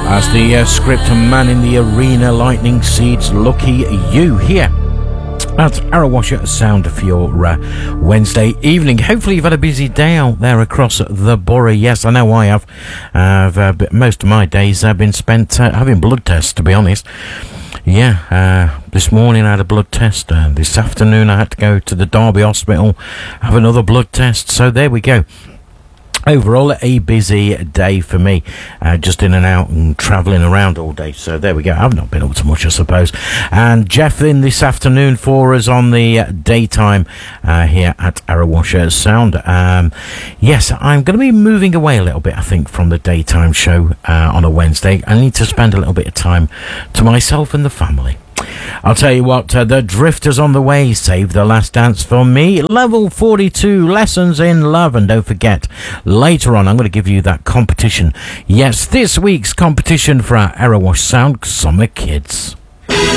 As the script Man in the Arena, Lightning Seeds, Lucky You here. That's Arrowwasher Sound for your Wednesday evening. Hopefully you've had a busy day out there across the borough. Yes, I know I have. Most of my days have been spent having blood tests, to be honest. Yeah, this morning I had a blood test. This afternoon I had to go to the Derby Hospital, have another blood test. So there we go. Overall, a busy day for me, just in and out and travelling around all day. So there we go. I've not been up to much, I suppose. And Jeff in this afternoon for us on the daytime here at Arrowwasher Sound. Yes, I'm going to be moving away a little bit, I think, from the daytime show on a Wednesday. I need to spend a little bit of time to myself and the family. I'll tell you what, the Drifters on the way, Save the Last Dance for me, level 42, Lessons in Love, and don't forget, later on I'm going to give you that competition. Yes, this week's competition for our Arrowwash Sound Summer Kids.